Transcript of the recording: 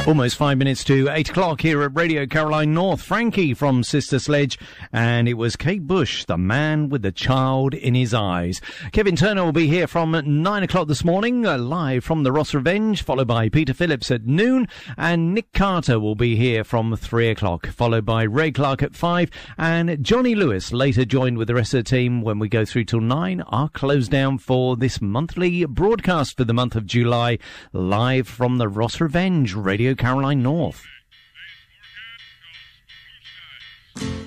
Almost 5 minutes to 8 o'clock here at Radio Caroline North. Frankie from Sister Sledge, and it was Kate Bush, the man with the child in his eyes. Kevin Turner will be here from 9 o'clock this morning, live from the Ross Revenge, followed by Peter Phillips at noon, and Nick Carter will be here from 3 o'clock, followed by Ray Clark at 5, and Johnny Lewis later joined with the rest of the team when we go through till 9. Our close down for this monthly broadcast for the month of July, live from the Ross Revenge, Radio Caroline North.